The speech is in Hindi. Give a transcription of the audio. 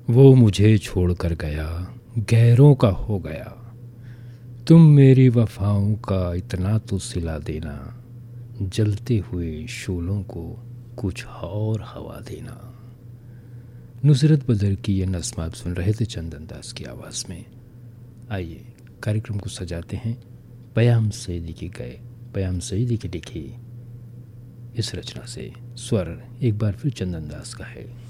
वो मुझे छोड़कर गया, गैरों का हो गया। तुम मेरी वफाओं का इतना तो सिला देना, जलते हुए शोलों को कुछ और हवा देना। नुसरत बदर की ये नज़्म आप सुन रहे थे चंदन दास की आवाज़ में। आइए कार्यक्रम को सजाते हैं पयाम सईदी के गए, पयाम सईदी की लिखी इस रचना से। स्वर एक बार फिर चंदन दास का है।